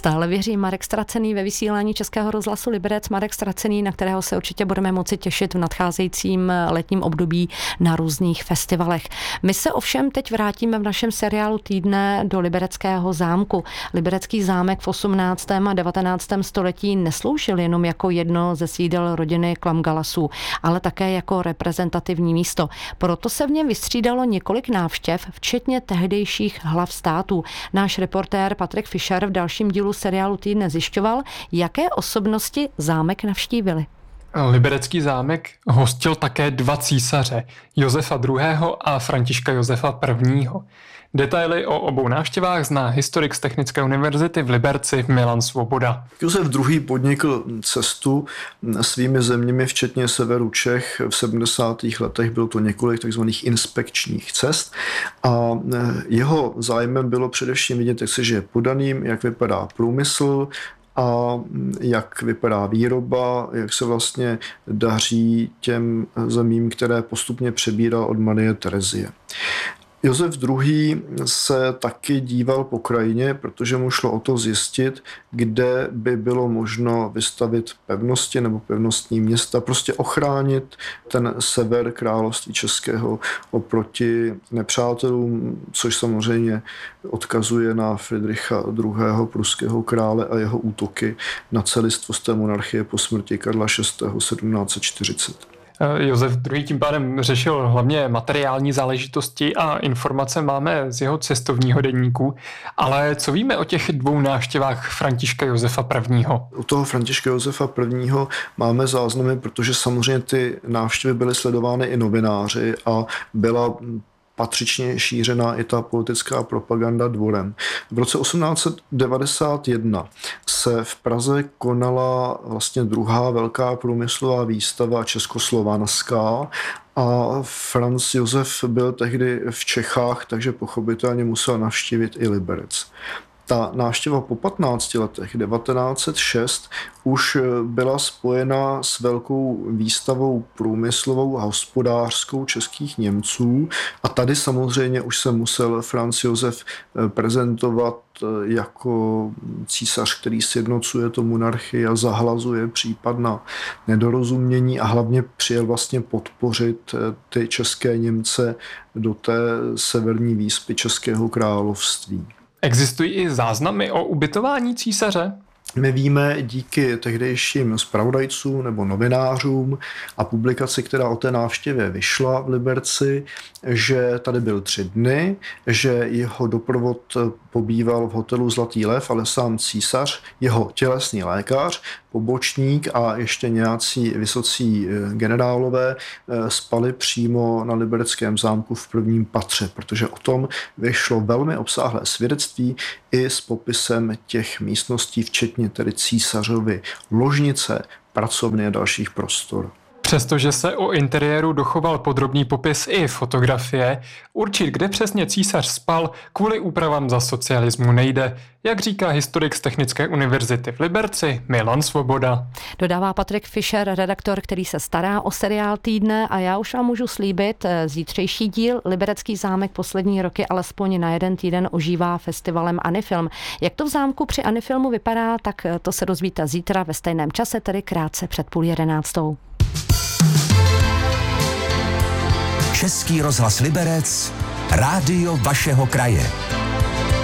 Stále věří Marek Stracený ve vysílání Českého rozhlasu Liberec. Marek Stracený, na kterého se určitě budeme moci těšit v nadcházejícím letním období na různých festivalech. My se ovšem teď vrátíme v našem seriálu Týdne do Libereckého zámku. Liberecký zámek v 18. a 19. století nesloužil jenom jako jedno ze sídel rodiny Klamgalasů, ale také jako reprezentativní místo. Proto se v něm vystřídalo několik návštěv, včetně tehdejších hlav států. Náš reportér Patrik Fischer v dalším dílu seriálu Týdne zjišťoval, jaké osobnosti zámek navštívili. Liberecký zámek hostil také 2 císaře, Josefa II. A Františka Josefa I. Detaily o obou návštěvách zná historik z Technické univerzity v Liberci Milan Svoboda. Josef II. Podnikl cestu svými zeměmi, včetně severu Čech. V 70. letech bylo to několik takzvaných inspekčních cest a jeho zájmem bylo především vidět, jak se žije podaným, jak vypadá průmysl a jak vypadá výroba, jak se vlastně daří těm zemím, které postupně přebíral od Marie Terezie. Josef II. Se taky díval po krajině, protože mu šlo o to zjistit, kde by bylo možno vystavit pevnosti nebo pevnostní města, prostě ochránit ten sever království českého oproti nepřátelům, což samozřejmě odkazuje na Fridricha II. Pruského krále a jeho útoky na celistvost té monarchie po smrti Karla VI. 1740. Josef II. Tím pádem řešil hlavně materiální záležitosti a informace máme z jeho cestovního deníku. Ale co víme o těch 2 návštěvách Františka Josefa I.? U toho Františka Josefa I. Máme záznamy, protože samozřejmě ty návštěvy byly sledovány i novináři a byla patřičně šířená i ta politická propaganda dvorem. V roce 1891 se v Praze konala vlastně druhá velká průmyslová výstava českoslovanská a Franz Josef byl tehdy v Čechách, takže pochopitelně musel navštívit i Liberec. Ta návštěva po 15 letech, 1906, už byla spojena s velkou výstavou průmyslovou a hospodářskou českých Němců a tady samozřejmě už se musel Franz Josef prezentovat jako císař, který sjednocuje tu monarchii a zahlazuje případná nedorozumění a hlavně přijel vlastně podpořit ty české Němce do té severní výspy Českého království. Existují i záznamy o ubytování císaře? My víme díky tehdejším zpravodajcům nebo novinářům a publikaci, která o té návštěvě vyšla v Liberci, že tady byl 3 dny, že jeho doprovod pobýval v hotelu Zlatý lev, ale sám císař, jeho tělesný lékař, pobočník a ještě nějací vysocí generálové spali přímo na Libereckém zámku v 1. patře, protože o tom vyšlo velmi obsáhlé svědectví i s popisem těch místností, včetně tedy císařovy ložnice, pracovny a dalších prostor. Přestože se o interiéru dochoval podrobný popis i fotografie, určit, kde přesně císař spal, kvůli úpravám za socialismu nejde, jak říká historik z Technické univerzity v Liberci Milan Svoboda. Dodává Patrik Fischer, redaktor, který se stará o seriál Týdne, a já už vám můžu slíbit, zítřejší díl Liberecký zámek poslední roky alespoň na 1 týden ožívá festivalem Anifilm. Jak to v zámku při Anifilmu vypadá, tak to se dozvíte zítra ve stejném čase, tedy krátce před 10:30. Český rozhlas Liberec, rádio vašeho kraje.